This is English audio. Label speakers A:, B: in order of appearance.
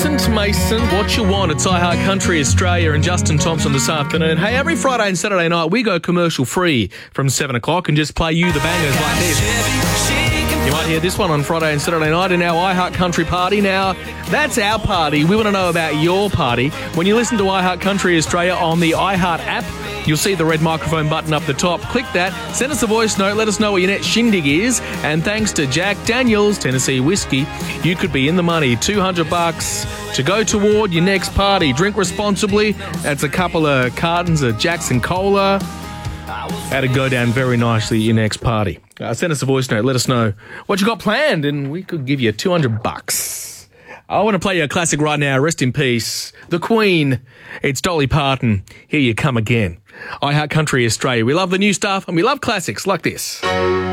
A: Vincent Mason, What You Want. It's iHeart Country Australia and Justin Thompson this afternoon. Hey, every Friday and Saturday night we go commercial free from 7 o'clock and just play you the bangers like this. You might hear this one on Friday and Saturday night in our iHeart Country party. Now, that's our party. We want to know about your party. When you listen to iHeart Country Australia on the iHeart app, you'll see the red microphone button up the top. Click that, send us a voice note, let us know what your next shindig is. And thanks to Jack Daniels Tennessee Whiskey, you could be in the money. $200 to go toward your next party. Drink responsibly. That's a couple of cartons of Jackson Cola. That'd go down very nicely at your next party. Send us a voice note, let us know what you got planned, and we could give you $200. I want to play you a classic right now. Rest in peace, the Queen. It's Dolly Parton. Here you come again. iHeart Country Australia. We love the new stuff and we love classics like this.